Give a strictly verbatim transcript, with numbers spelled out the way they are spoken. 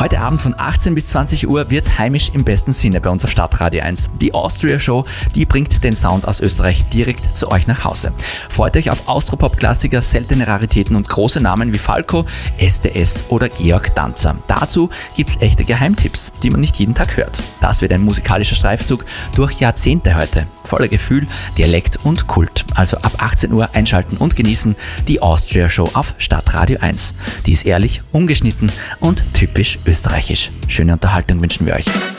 Heute Abend von achtzehn bis zwanzig Uhr wird's heimisch im besten Sinne bei uns auf Startradio eins. Die Austria Show, die bringt den Sound aus Österreich direkt zu euch nach Hause. Freut euch auf Austropop-Klassiker, seltene Raritäten und große Namen wie Falco, S D S oder Georg Danzer. Dazu gibt's echte Geheimtipps, die man nicht jeden Tag hört. Das wird ein musikalischer Streifzug durch Jahrzehnte heute. Voller Gefühl, Dialekt und Kult. Also ab achtzehn Uhr einschalten und genießen die Austria Show auf Startradio eins. Die ist ehrlich, ungeschnitten und typisch österreichisch. Schöne Unterhaltung wünschen wir euch.